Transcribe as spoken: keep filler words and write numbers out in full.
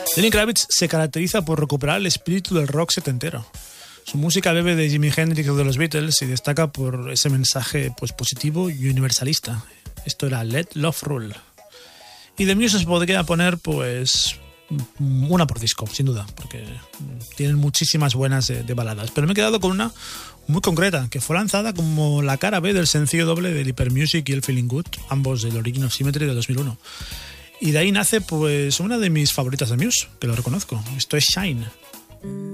Lenny Kravitz se caracteriza por recuperar el espíritu del rock setentero. Su música bebe de Jimi Hendrix o de los Beatles y destaca por ese mensaje pues, positivo y universalista. Esto era Let Love Rule. Y de Muse se podría poner pues una por disco, sin duda, porque tienen muchísimas buenas de, de baladas. Pero me he quedado con una muy concreta, que fue lanzada como la cara B del sencillo doble del Hyper Music y el Feeling Good, ambos del Origin of Symmetry de dos mil uno. Y de ahí nace pues una de mis favoritas de Muse, que lo reconozco. Esto es Shine.